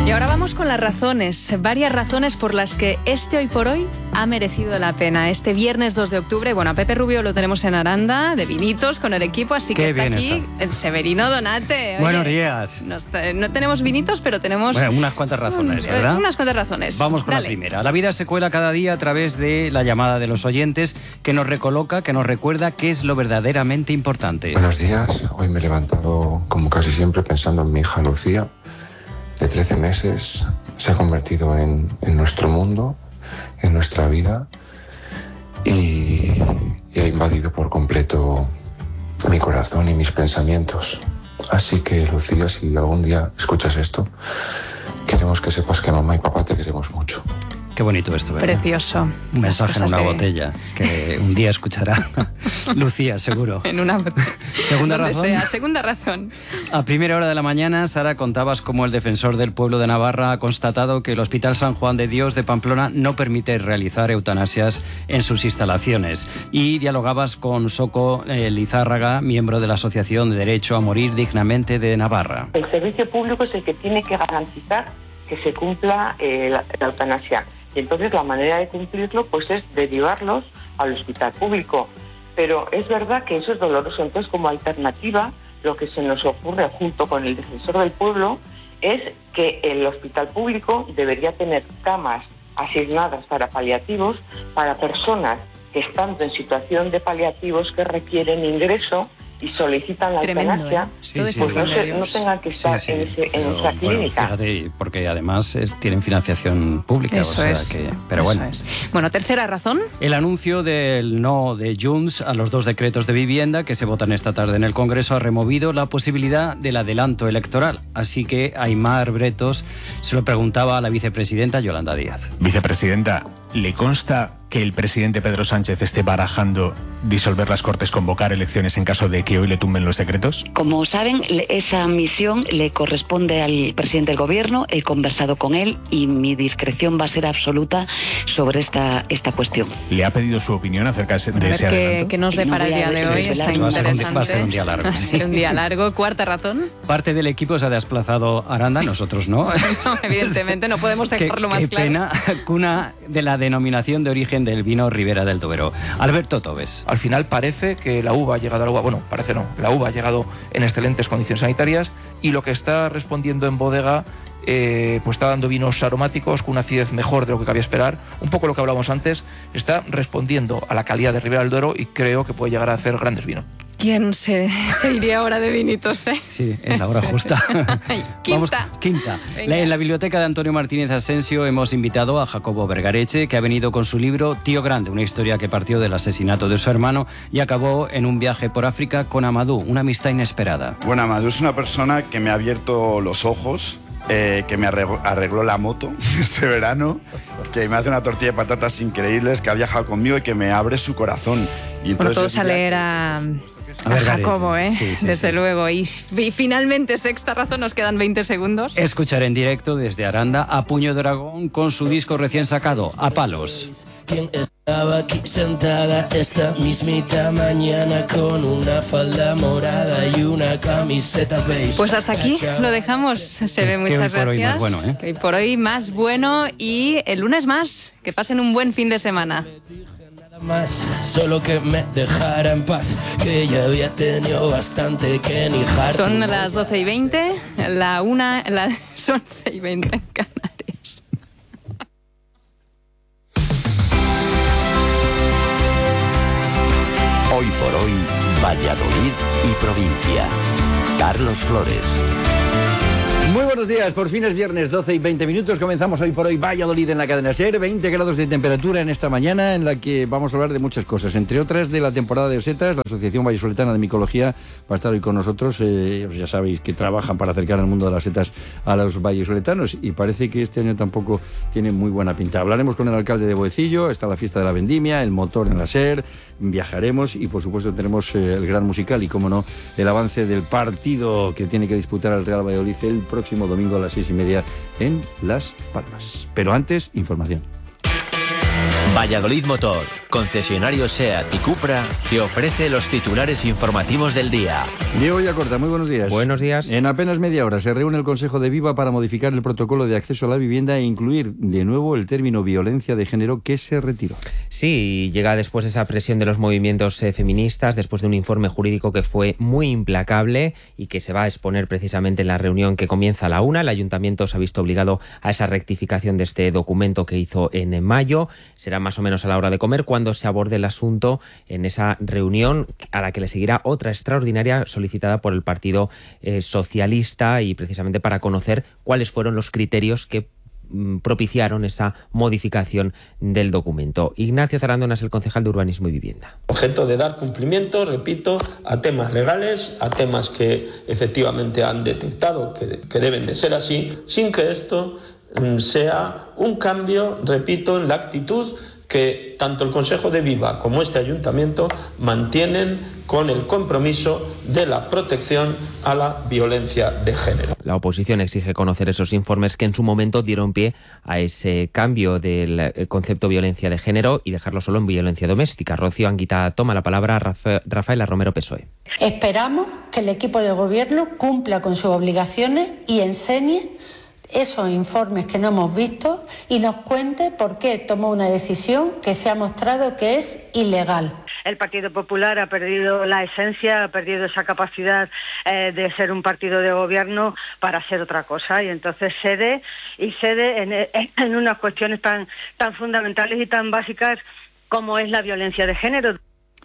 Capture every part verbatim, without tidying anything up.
Y ahora vamos con las razones, varias razones por las que este Hoy por Hoy ha merecido la pena. Este viernes dos de octubre, bueno, a Pepe Rubio lo tenemos en Aranda, de vinitos, con el equipo, así que está aquí está. el Severino Donate. Oye, buenos días. Nos, no tenemos vinitos, pero tenemos... Bueno, unas cuantas razones, ¿verdad? Unas cuantas razones. Vamos con Dale. la primera. La vida se cuela cada día a través de la llamada de los oyentes, que nos recoloca, que nos recuerda qué es lo verdaderamente importante. Buenos días. Hoy me he levantado, como casi siempre, pensando en mi hija Lucía, de trece meses. Se ha convertido en, en nuestro mundo, en nuestra vida, y, y ha invadido por completo mi corazón y mis pensamientos. Así que, Lucía, si algún día escuchas esto, queremos que sepas que mamá y papá te queremos mucho. Qué bonito esto, ¿verdad? Precioso. Un mensaje en una de... botella que un día escuchará Lucía, seguro. En una botella. Segunda Donde razón. sea. Segunda razón. A primera hora de la mañana, Sara, contabas cómo el defensor del pueblo de Navarra ha constatado que el Hospital San Juan de Dios de Pamplona no permite realizar eutanasias en sus instalaciones. Y dialogabas con Soco eh, Lizárraga, miembro de la Asociación de Derecho a Morir Dignamente de Navarra. El servicio público es el que tiene que garantizar que se cumpla eh, la, la eutanasia. Y entonces la manera de cumplirlo pues es derivarlos al hospital público. Pero es verdad que eso es doloroso. Entonces, como alternativa, lo que se nos ocurre junto con el defensor del pueblo es que el hospital público debería tener camas asignadas para paliativos, para personas que estando en situación de paliativos que requieren ingreso y solicitan la Tremendo, eutanasia, ¿eh? Sí, pues sí. no, se, no tengan que estar Sí, sí. en, ese, en Pero, esa clínica. Bueno, fíjate, porque además es, tienen financiación pública. Eso o sea es. que, pero Eso bueno. es. Bueno, tercera razón. El anuncio del no de Junts a los dos decretos de vivienda que se votan esta tarde en el Congreso ha removido la posibilidad del adelanto electoral. Así que Aimar Bretos se lo preguntaba a la vicepresidenta Yolanda Díaz. Vicepresidenta, ¿le consta que el presidente Pedro Sánchez esté barajando disolver las Cortes, convocar elecciones en caso de que hoy le tumben los decretos? Como saben, esa misión le corresponde al presidente del Gobierno. He conversado con él y mi discreción va a ser absoluta sobre esta, esta cuestión. ¿Le ha pedido su opinión acerca de ese A ver qué, adelanto? qué nos depara No el voy día a de hoy. desvelar Está nada. Va a ser un- interesante. va a ser un día largo. Va a ser un día largo. Cuarta razón. Parte del equipo se ha desplazado a Aranda, nosotros no. No, evidentemente, no podemos Qué, dejarlo más qué claro. pena, cuna de la denominación de origen del vino Ribera del Duero. Alberto Tobes. Al final parece que la uva ha llegado al agua, bueno, parece no, la uva ha llegado en excelentes condiciones sanitarias y lo que está respondiendo en bodega eh, pues está dando vinos aromáticos con una acidez mejor de lo que cabía esperar. Un poco lo que hablábamos antes, está respondiendo a la calidad de Ribera del Duero y creo que puede llegar a hacer grandes vinos. ¿Quién se, se iría ahora de vinitos, eh? Sí, es la hora Sí. justa. Quinta. Vamos, quinta. Venga. La- en la biblioteca de Antonio Martínez Asensio hemos invitado a Jacobo Vergareche, que ha venido con su libro Tío Grande, una historia que partió del asesinato de su hermano y acabó en un viaje por África con Amadou, una amistad inesperada. Bueno, Amadou es una persona que me ha abierto los ojos, eh, que me arregló, arregló la moto este verano, que me hace una tortilla de patatas increíbles, que ha viajado conmigo y que me abre su corazón. Y Bueno, entonces todos yo a diría leer que- a, A a Vergareche. Jacobo, ¿eh? Sí, sí, Desde sí. luego. Y, y finalmente, sexta razón, nos quedan veinte segundos. Escuchar en directo desde Aranda a Puño de Dragón con su disco recién sacado, A Palos. ¿Quién estaba aquí sentada esta mismita mañana con una falda morada y una camiseta beige? Pues hasta aquí lo dejamos. Se ve, Que muchas hoy por hoy gracias. más bueno, ¿eh? Que hoy por hoy más bueno y el lunes más. Que pasen un buen fin de semana. Nada más, solo que me dejara en paz, que ya había tenido bastante que ni harto. Son las doce y veinte, la una, las once y veinte en Canarias. Hoy por hoy, Valladolid y provincia. Carlos Flores. Muy buenos días, por fin es viernes, doce y veinte minutos. Comenzamos hoy por hoy Valladolid en la cadena SER, veinte grados de temperatura en esta mañana, en la que vamos a hablar de muchas cosas, entre otras de la temporada de setas. La Asociación Vallisoletana de Micología va a estar hoy con nosotros. Eh, ya sabéis que trabajan para acercar el mundo de las setas a los vallisoletanos y parece que este año tampoco tiene muy buena pinta. Hablaremos con el alcalde de Boecillo, está la fiesta de la vendimia, el motor en la SER, viajaremos y por supuesto tenemos eh, el gran musical y, como no, el avance del partido que tiene que disputar el Real Valladolid el próximo domingo a las seis y media en Las Palmas. Pero antes, información. Valladolid Motor, con concesionario SEAT y Cupra te ofrece los titulares informativos del día. Diego Yacorta, muy buenos días. Buenos días. En apenas media hora se reúne el Consejo de Viva para modificar el protocolo de acceso a la vivienda e incluir de nuevo el término violencia de género, que se retiró. Sí, llega después de esa presión de los movimientos eh, feministas, después de un informe jurídico que fue muy implacable y que se va a exponer precisamente en la reunión que comienza a la una. El Ayuntamiento se ha visto obligado a esa rectificación de este documento que hizo en mayo. Será más o menos a la hora de comer cuando se aborde el asunto en esa reunión, a la que le seguirá otra extraordinaria solicitada por el Partido eh, Socialista, y precisamente para conocer cuáles fueron los criterios que propiciaron esa modificación del documento. Ignacio Zarandona es el concejal de Urbanismo y Vivienda. Objeto de dar cumplimiento, repito, a temas legales, a temas que efectivamente han detectado que, que deben de ser así, sin que esto sea un cambio, repito, en la actitud que tanto el Consejo de Viva como este Ayuntamiento mantienen con el compromiso de la protección a la violencia de género. La oposición exige conocer esos informes que en su momento dieron pie a ese cambio del concepto violencia de género y dejarlo solo en violencia doméstica. Rocío Anguita toma la palabra. Rafa, Rafaela Romero, P S O E. Esperamos que el equipo de gobierno cumpla con sus obligaciones y enseñe esos informes que no hemos visto y nos cuente por qué tomó una decisión que se ha mostrado que es ilegal. El Partido Popular ha perdido la esencia, ha perdido esa capacidad eh, de ser un partido de gobierno para hacer otra cosa, y entonces cede y cede en, en unas cuestiones tan, tan fundamentales y tan básicas como es la violencia de género.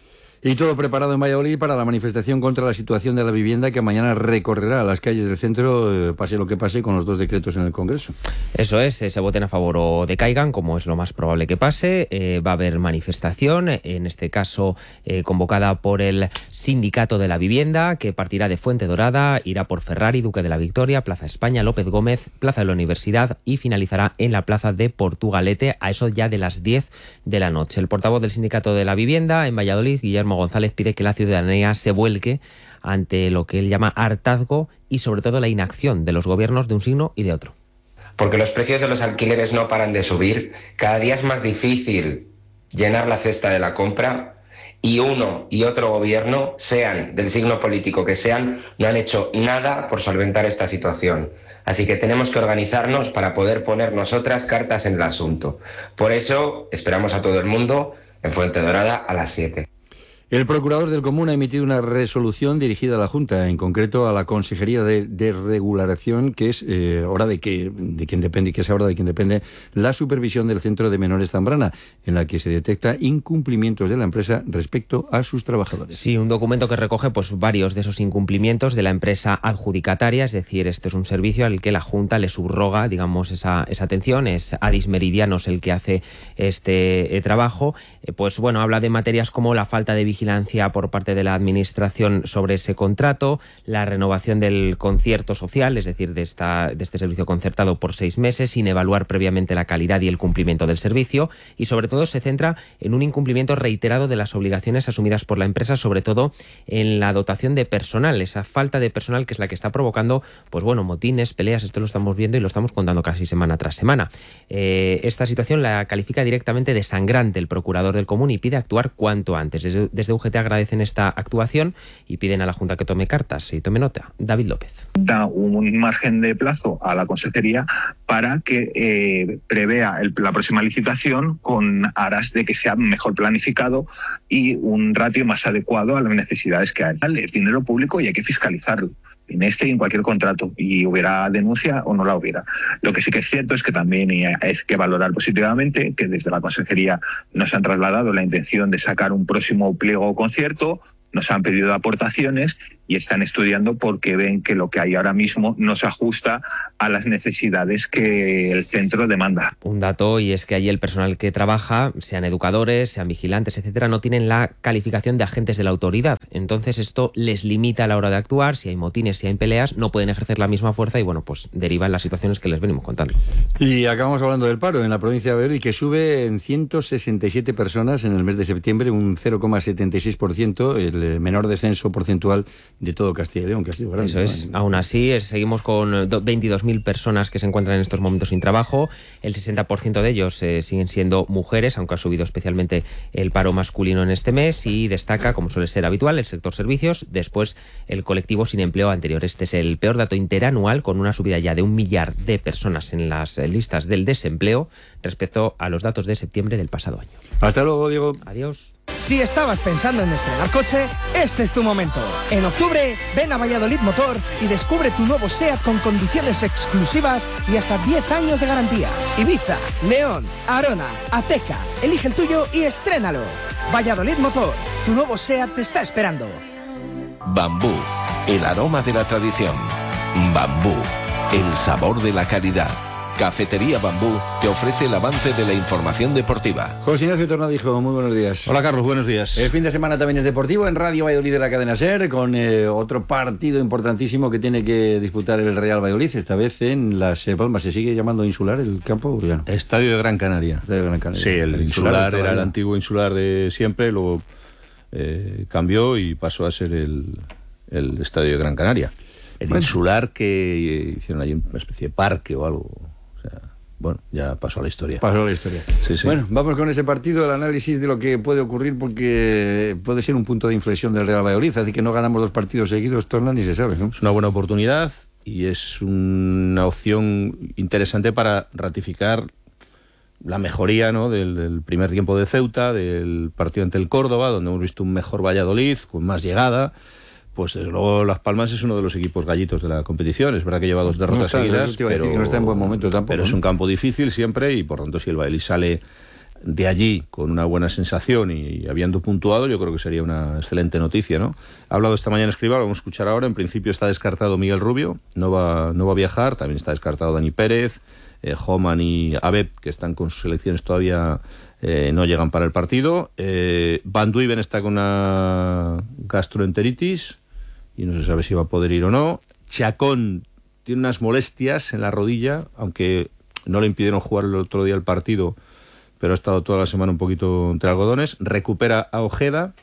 Y todo preparado en Valladolid para la manifestación contra la situación de la vivienda que mañana recorrerá las calles del centro, eh, pase lo que pase, con los dos decretos en el Congreso. Eso es, se voten a favor o decaigan, como es lo más probable que pase. Eh, va a haber manifestación, en este caso eh, convocada por el Sindicato de la Vivienda, que partirá de Fuente Dorada, irá por Ferrari, Duque de la Victoria, Plaza España, López Gómez, Plaza de la Universidad y finalizará en la Plaza de Portugalete, a eso ya de las diez de la noche. El portavoz del Sindicato de la Vivienda en Valladolid, Guillermo González, pide que la ciudadanía se vuelque ante lo que él llama hartazgo y sobre todo la inacción de los gobiernos de un signo y de otro. Porque los precios de los alquileres no paran de subir, cada día es más difícil llenar la cesta de la compra y uno y otro gobierno, sean del signo político que sean, no han hecho nada por solventar esta situación. Así que tenemos que organizarnos para poder poner nosotras cartas en el asunto. Por eso esperamos a todo el mundo en Fuente Dorada a las siete. El procurador del Común ha emitido una resolución dirigida a la Junta, en concreto a la Consejería de Desregulación, que es eh, hora de que de quien depende, que es ahora de quien depende la supervisión del Centro de Menores Zambrana, en la que se detecta incumplimientos de la empresa respecto a sus trabajadores. Sí, un documento que recoge pues varios de esos incumplimientos de la empresa adjudicataria, es decir, este es un servicio al que la Junta le subroga, digamos, esa, esa atención. Es Adis Meridianos el que hace este eh, trabajo. Eh, pues bueno, habla de materias como la falta de vigilancia por parte de la Administración sobre ese contrato, la renovación del concierto social, es decir, de, esta, de este servicio concertado por seis meses, sin evaluar previamente la calidad y el cumplimiento del servicio, y sobre todo se centra en un incumplimiento reiterado de las obligaciones asumidas por la empresa, sobre todo en la dotación de personal, esa falta de personal que es la que está provocando, pues bueno, motines, peleas. Esto lo estamos viendo y lo estamos contando casi semana tras semana. Eh, esta situación la califica directamente de sangrante el procurador del Común y pide actuar cuanto antes. Desde, desde U G T agradecen esta actuación y piden a la Junta que tome cartas y tome nota. David López. Da un margen de plazo a la Consejería para que eh, prevea el, la próxima licitación con aras de que sea mejor planificado y un ratio más adecuado a las necesidades que hay. Es dinero público y hay que fiscalizarlo en este y en cualquier contrato, y hubiera denuncia o no la hubiera. Lo que sí que es cierto es que también es que valorar positivamente que desde la Consejería nos han trasladado la intención de sacar un próximo pliego o concierto, nos han pedido aportaciones y están estudiando porque ven que lo que hay ahora mismo no se ajusta a las necesidades que el centro demanda. Un dato, y es que allí el personal que trabaja, sean educadores, sean vigilantes, etcétera, no tienen la calificación de agentes de la autoridad. Entonces esto les limita a la hora de actuar. Si hay motines, si hay peleas, no pueden ejercer la misma fuerza y bueno, pues derivan las situaciones que les venimos contando. Y acabamos hablando del paro en la provincia de Valladolid, que sube en ciento sesenta y siete personas en el mes de septiembre, un cero coma setenta y seis por ciento. El el menor descenso porcentual de todo Castilla y León, que ha sido grande. Eso es. ¿No? Aún así, es, seguimos con veintidós mil personas que se encuentran en estos momentos sin trabajo. El sesenta por ciento de ellos eh, siguen siendo mujeres, aunque ha subido especialmente el paro masculino en este mes, y destaca, como suele ser habitual, el sector servicios, después el colectivo sin empleo anterior. Este es el peor dato interanual, con una subida ya de un millar de personas en las listas del desempleo respecto a los datos de septiembre del pasado año. Hasta luego, Diego. Adiós. Si estabas pensando en estrenar coche, este es tu momento. En octubre, ven a Valladolid Motor y descubre tu nuevo SEAT con condiciones exclusivas y hasta diez años de garantía. Ibiza, León, Arona, Ateca. Elige el tuyo y estrénalo. Valladolid Motor, tu nuevo SEAT te está esperando. Bambú, el aroma de la tradición. Bambú, el sabor de la calidad. Cafetería Bambú te ofrece el avance de la información deportiva. José Ignacio Tornadijo, muy buenos días. Hola Carlos, buenos días. El fin de semana también es deportivo en Radio Valladolid de la cadena SER, con eh, otro partido importantísimo que tiene que disputar el Real Valladolid, esta vez en Las Palmas. ¿Se sigue llamando Insular el campo? Ya no. Estadio de Gran Canaria. Estadio de Gran Canaria. Sí, el, el Insular, insular era el antiguo Insular de siempre, luego eh, cambió y pasó a ser el, el Estadio de Gran Canaria. El bueno. Insular que hicieron allí una especie de parque o algo. Bueno, ya pasó a la historia. Pasó a la historia. Sí, sí. Bueno, vamos con ese partido, el análisis de lo que puede ocurrir, porque puede ser un punto de inflexión del Real Valladolid, así que no ganamos dos partidos seguidos, torna ni se sabe, ¿no? Es una buena oportunidad y es una opción interesante para ratificar la mejoría, ¿no?, del, del primer tiempo de Ceuta, del partido ante el Córdoba, donde hemos visto un mejor Valladolid, con más llegada. Pues desde luego Las Palmas es uno de los equipos gallitos de la competición. Es verdad que lleva dos derrotas no está, seguidas, no pero, que no está en buen momento tampoco, pero ¿no? Es un campo difícil siempre y por tanto si el Valladolid sale de allí con una buena sensación y habiendo puntuado, yo creo que sería una excelente noticia, ¿no? Ha hablado esta mañana Escribá, lo vamos a escuchar ahora. En principio está descartado Miguel Rubio, no va, no va a viajar. También está descartado Dani Pérez, eh, Homan y Abed, que están con sus selecciones todavía. Eh, no llegan para el partido. eh, Van Duiven está con una gastroenteritis y no se sabe si va a poder ir o no. Chacón tiene unas molestias en la rodilla, aunque no le impidieron jugar el otro día el partido, pero ha estado toda la semana un poquito entre algodones. Recupera a Ojeda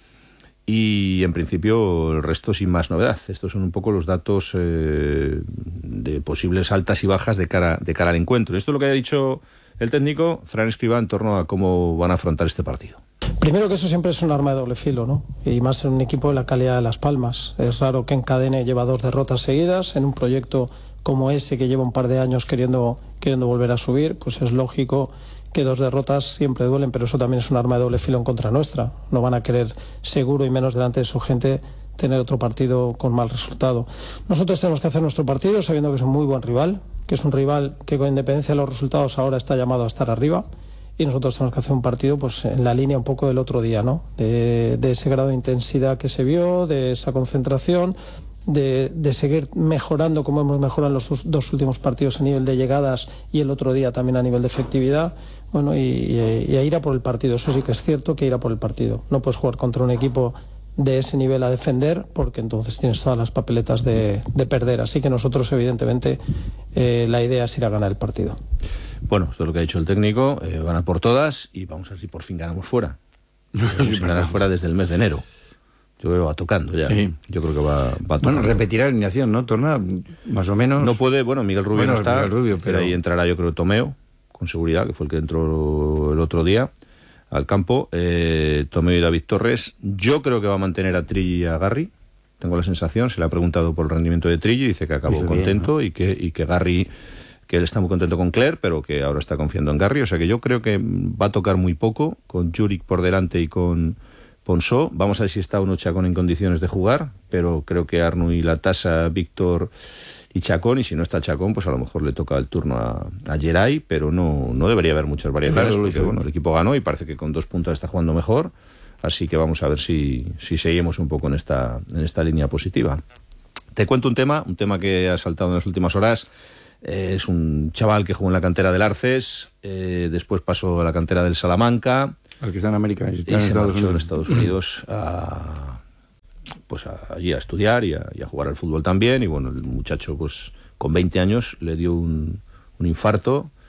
y en principio el resto sin más novedad. Estos son un poco los datos eh, de posibles altas y bajas de cara, de cara al encuentro. Esto es lo que ha dicho el técnico Fran Escribá en torno a cómo van a afrontar este partido. Primero que eso siempre es un arma de doble filo, ¿no? Y más en un equipo de la calidad de Las Palmas. Es raro que encadene, lleva dos derrotas seguidas en un proyecto como ese que lleva un par de años queriendo, queriendo volver a subir. Pues es lógico que dos derrotas siempre duelen, pero eso también es un arma de doble filo en contra nuestra. No van a querer, seguro y menos delante de su gente, tener otro partido con mal resultado. Nosotros tenemos que hacer nuestro partido sabiendo que es un muy buen rival, que es un rival que con independencia de los resultados ahora está llamado a estar arriba. Y nosotros tenemos que hacer un partido pues en la línea un poco del otro día, ¿no? De, de ese grado de intensidad que se vio, de esa concentración, de, de seguir mejorando como hemos mejorado en los dos últimos partidos a nivel de llegadas y el otro día también a nivel de efectividad. Bueno, y, y, y a ir a por el partido. Eso sí que es cierto, que ir a por el partido. No puedes jugar contra un equipo de ese nivel a defender, porque entonces tienes todas las papeletas de, de perder. Así que nosotros, evidentemente, eh, la idea es ir a ganar el partido. Bueno, esto es lo que ha dicho el técnico, eh, van a por todas y vamos a ver si por fin ganamos fuera. Vamos a ganar fuera desde el mes de enero. Yo creo que va tocando ya. Sí. Yo creo que va, va tocando. Bueno, repetirá la alineación, ¿no? Torna más o menos. No puede, bueno, Miguel Rubio bueno, no está, Miguel Rubio, pero... pero ahí entrará yo creo Tomeo, con seguridad, que fue el que entró el otro día al campo. Eh, Tomeo y David Torres. Yo creo que va a mantener a Trilli y a Garri. Tengo la sensación, se le ha preguntado por el rendimiento de Trilli, dice que acabó dice contento bien, ¿no? y que y que Garri... que él está muy contento con Cler, pero que ahora está confiando en Garri, o sea que yo creo que va a tocar muy poco, con Juric por delante y con Ponsó. Vamos a ver si está uno Chacón en condiciones de jugar, pero creo que Arnu y Latasa, Víctor y Chacón, y si no está Chacón, pues a lo mejor le toca el turno a, a Geray, pero no, no debería haber muchas variaciones, claro, porque bueno, el equipo ganó y parece que con dos puntos está jugando mejor, así que vamos a ver si, si seguimos un poco en esta, en esta línea positiva. Te cuento un tema, un tema que ha saltado en las últimas horas. Eh, es un chaval que jugó en la cantera del Arces, eh, después pasó a la cantera del Salamanca. Al que está en América. Y, y en se Estados marchó en Estados Unidos a, pues a, allí a estudiar y a, y a jugar al fútbol también. Y bueno, el muchacho pues con veinte años le dio un, un infarto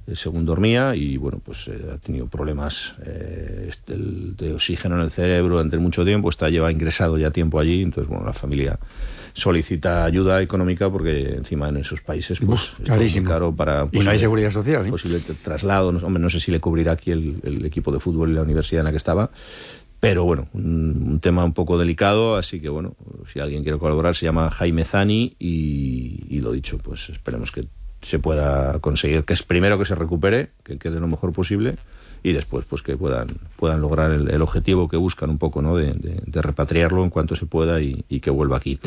según dormía, y bueno, pues eh, ha tenido problemas eh, de oxígeno en el cerebro durante mucho tiempo, está lleva ingresado ya tiempo allí, entonces bueno, la familia solicita ayuda económica porque encima en esos países pues Uf, es muy caro para y no hay seguridad social, ¿eh? posible traslado, no, hombre, no sé si le cubrirá aquí el, el equipo de fútbol y la universidad en la que estaba, pero bueno, un, un tema un poco delicado, así que bueno, si alguien quiere colaborar se llama Jaime Zani y, y lo dicho, pues esperemos que se pueda conseguir, que es primero que se recupere, que quede lo mejor posible, y después pues que puedan puedan lograr el, el objetivo que buscan un poco, ¿no? de, de, de repatriarlo en cuanto se pueda y, y que vuelva aquí.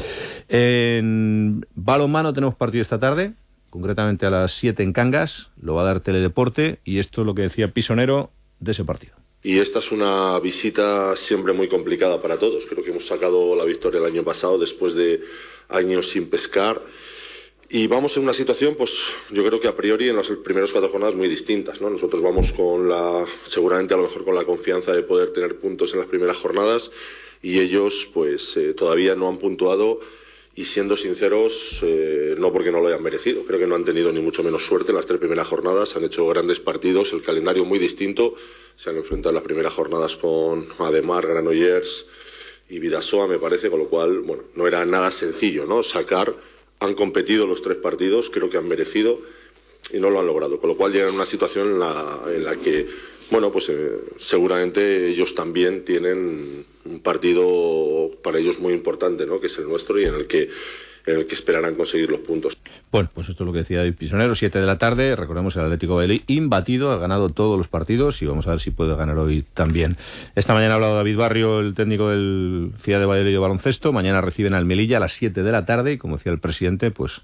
En balonmano tenemos partido esta tarde, concretamente a las siete en Cangas, lo va a dar Teledeporte, y esto es lo que decía Pisonero de ese partido. Y esta es una visita siempre muy complicada para todos. Creo que hemos sacado la victoria el año pasado después de años sin pescar. Y vamos en una situación, pues yo creo que a priori en las primeras cuatro jornadas muy distintas, ¿no? Nosotros vamos con la, seguramente a lo mejor con la confianza de poder tener puntos en las primeras jornadas, y ellos pues eh, todavía no han puntuado, y siendo sinceros, eh, no porque no lo hayan merecido, creo que no han tenido ni mucho menos suerte en las tres primeras jornadas, han hecho grandes partidos, el calendario muy distinto, se han enfrentado en las primeras jornadas con Ademar, Granollers y Bidasoa, me parece, con lo cual, bueno, no era nada sencillo, ¿no? Sacar. Han competido los tres partidos, creo que han merecido y no lo han logrado. Con lo cual llegan a una situación en la, en la que, bueno, pues eh, seguramente ellos también tienen un partido para ellos muy importante, ¿no? Que es el nuestro y en el que en el que esperarán conseguir los puntos. Bueno, pues esto es lo que decía David Pisonero, siete de la tarde, recordemos el Atlético de Valladolid imbatido, ha ganado todos los partidos y vamos a ver si puede ganar hoy también. Esta mañana ha hablado David Barrio, el técnico del F I A de Valladolid de baloncesto, mañana reciben al Melilla a las siete de la tarde y como decía el presidente, pues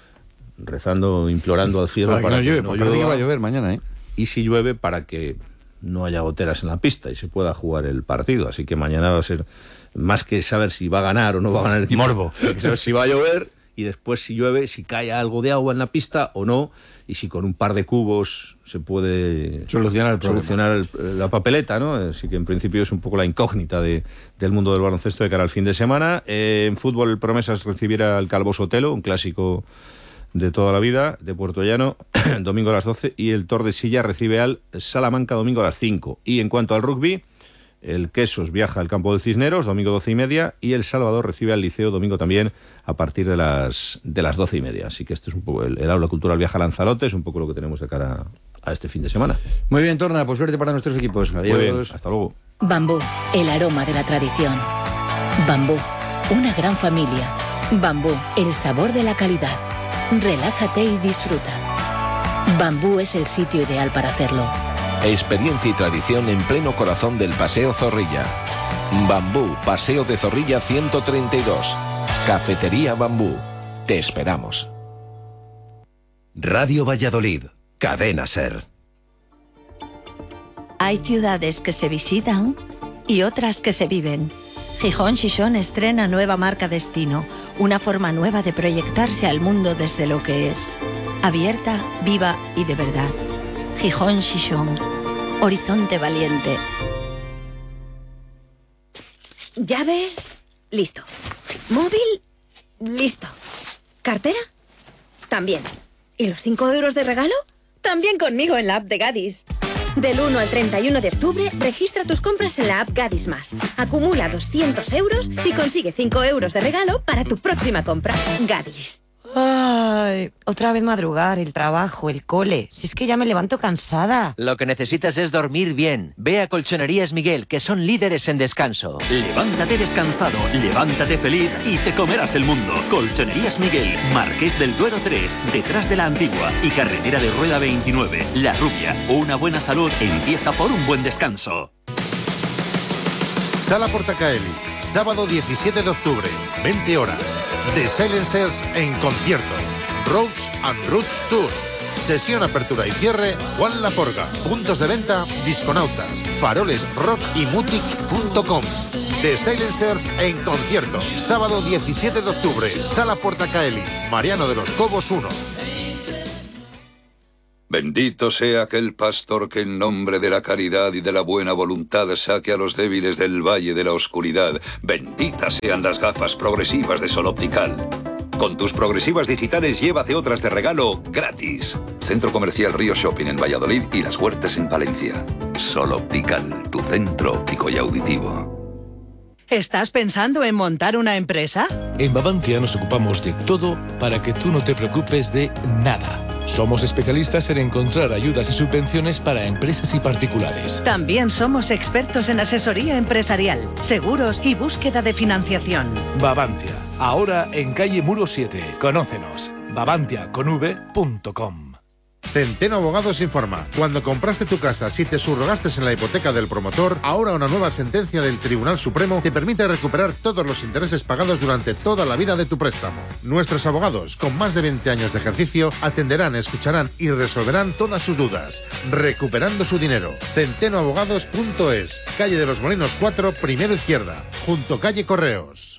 rezando, implorando al cielo para, para que no llueve, que no porque llueva, que va a llover mañana, ¿eh? Y si llueve para que no haya goteras en la pista y se pueda jugar el partido, así que mañana va a ser más que saber si va a ganar o no va a ganar el equipo. Morbo. Hay que saber si va a llover y después si llueve, si cae algo de agua en la pista o no, y si con un par de cubos se puede solucionar, el solucionar el, la papeleta, ¿no? Así que en principio es un poco la incógnita de, del mundo del baloncesto de cara al fin de semana. Eh, en fútbol el Promesas recibirá al Calvo Sotelo, un clásico de toda la vida, de Puerto Llano, domingo a las doce, y el Tordesillas recibe al Salamanca domingo a las cinco. Y en cuanto al rugby, el Quesos viaja al campo del Cisneros, domingo doce y media, y el Salvador recibe al Liceo domingo también a partir de las de las doce y media. Así que este es un poco el, el aula cultural viaja a Lanzarote, es un poco lo que tenemos de cara a este fin de semana. Muy bien, Torna, pues suerte para nuestros equipos. Adiós. Muy bien, hasta luego. Bambú, el aroma de la tradición. Bambú, una gran familia. Bambú, el sabor de la calidad. Relájate y disfruta. Bambú es el sitio ideal para hacerlo. Experiencia y tradición en pleno corazón del Paseo Zorrilla. Bambú, Paseo de Zorrilla ciento treinta y dos. Cafetería Bambú. Te esperamos. Radio Valladolid. Cadena SER. Hay ciudades que se visitan y otras que se viven. Gijón Xixón estrena nueva marca Destino, una forma nueva de proyectarse al mundo desde lo que es. Abierta, viva y de verdad. Gijón Xixón. Horizonte valiente. ¿Llaves? Listo. ¿Móvil? Listo. ¿Cartera? También. ¿Y los cinco euros de regalo? También conmigo en la app de Gadis. Del uno al treinta y uno de octubre, registra tus compras en la app Gadis Más. Acumula doscientos euros y consigue cinco euros de regalo para tu próxima compra. Gadis. Ay, otra vez madrugar, el trabajo, el cole. Si es que ya me levanto cansada. Lo que necesitas es dormir bien. Ve a Colchonerías Miguel, que son líderes en descanso. Levántate descansado, levántate feliz y te comerás el mundo. Colchonerías Miguel, Marqués del Duero tres, detrás de la Antigua y carretera de Rueda veintinueve. La Rubia, una buena salud empieza por un buen descanso. Sala Portacaeli, sábado diecisiete de octubre, veinte horas. The Silencers en concierto. Roads and Roots Tour. Sesión apertura y cierre, Juan Laforga. Puntos de venta, Disconautas, Faroles Rock y Mutic punto com. The Silencers en concierto. Sábado diecisiete de octubre, Sala Portacaeli, Mariano de los Cobos uno. Bendito sea aquel pastor que en nombre de la caridad y de la buena voluntad saque a los débiles del valle de la oscuridad. Benditas sean las gafas progresivas de Sol Optical. Con tus progresivas digitales llévate otras de regalo gratis. Centro Comercial Río Shopping en Valladolid y Las Huertas en Palencia. Sol Optical, tu centro óptico y auditivo. ¿Estás pensando en montar una empresa? En Bavantia nos ocupamos de todo para que tú no te preocupes de nada. Somos especialistas en encontrar ayudas y subvenciones para empresas y particulares. También somos expertos en asesoría empresarial, seguros y búsqueda de financiación. Bavantia, ahora en calle Muro siete. Conócenos. bavantia con v punto com. Centeno Abogados informa. Cuando compraste tu casa, si te subrogaste en la hipoteca del promotor, ahora una nueva sentencia del Tribunal Supremo te permite recuperar todos los intereses pagados durante toda la vida de tu préstamo. Nuestros abogados, con más de veinte años de ejercicio, atenderán, escucharán y resolverán todas sus dudas, recuperando su dinero. centeno abogados punto es, calle de los Molinos cuatro, primero izquierda, junto calle Correos.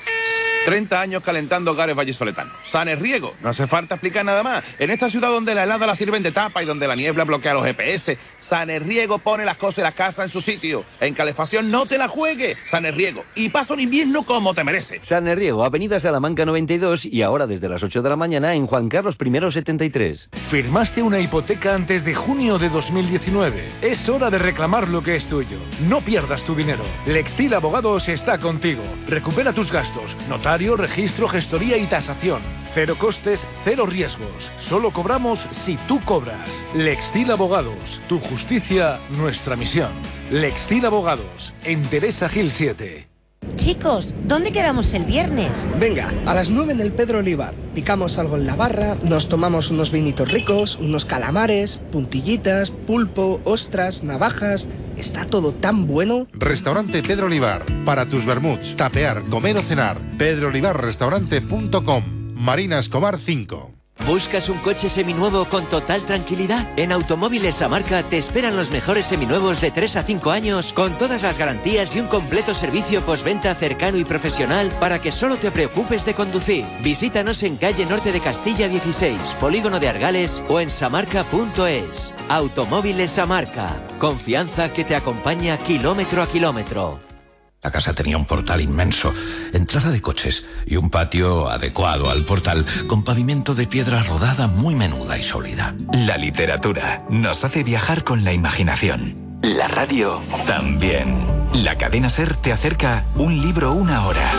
treinta años calentando hogares vallisoletanos. Sanes Riego, no hace falta explicar nada más. En esta ciudad donde la helada la sirven de tapa y donde la niebla bloquea los G P S, Sanes Riego pone las cosas de la casa en su sitio. En calefacción no te la juegues. Sanes Riego. Y pasa un invierno como te merece. Sanes Riego, Avenida Salamanca noventa y dos y ahora desde las ocho de la mañana en Juan Carlos I setenta y tres. Firmaste una hipoteca antes de junio de dos mil diecinueve. Es hora de reclamar lo que es tuyo. No pierdas tu dinero. Lextil Abogados está contigo. Recupera tus gastos. Notario, registro, gestoría y tasación. Cero costes, cero riesgos. Solo cobramos si tú cobras. Lextil Abogados. Tu justicia, nuestra misión. Lextil Abogados. En Teresa Gil siete. Chicos, ¿dónde quedamos el viernes? Venga, a las nueve en el Pedro Olivar. Picamos algo en la barra, nos tomamos unos vinitos ricos, unos calamares, puntillitas, pulpo, ostras, navajas. Está todo tan bueno. Restaurante Pedro Olivar. Para tus vermuts, tapear, comer o cenar. pedro olivar restaurante punto com. Marina Escobar cinco. ¿Buscas un coche seminuevo con total tranquilidad? En Automóviles Samarca te esperan los mejores seminuevos de tres a cinco años con todas las garantías y un completo servicio postventa cercano y profesional para que solo te preocupes de conducir. Visítanos en calle Norte de Castilla dieciséis, Polígono de Argales o en samarca punto es. Automóviles Samarca. Confianza que te acompaña kilómetro a kilómetro. La casa tenía un portal inmenso, entrada de coches y un patio adecuado al portal con pavimento de piedra rodada muy menuda y sólida. La literatura nos hace viajar con la imaginación. La radio también. La cadena SER te acerca Un libro, una hora.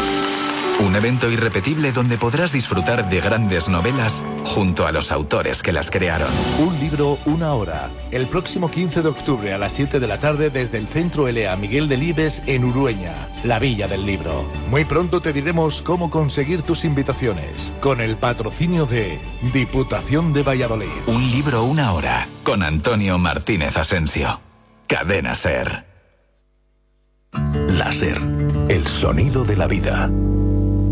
Un evento irrepetible donde podrás disfrutar de grandes novelas junto a los autores que las crearon. Un libro, una hora. El próximo quince de octubre a las siete de la tarde desde el Centro Elea Miguel Delibes en Urueña, la Villa del Libro. Muy pronto te diremos cómo conseguir tus invitaciones, con el patrocinio de Diputación de Valladolid. Un libro, una hora, con Antonio Martínez Asensio. Cadena SER. La SER, el sonido de la vida.